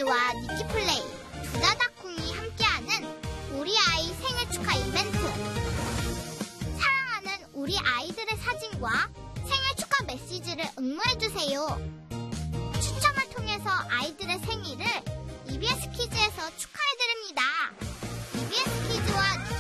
TV와 니키플레이, 두다다콩이 함께하는 우리 아이 생일 축하 이벤트. 사랑하는 우리 아이들의 사진과 생일 축하 메시지를 응모해주세요. 추첨을 통해서 아이들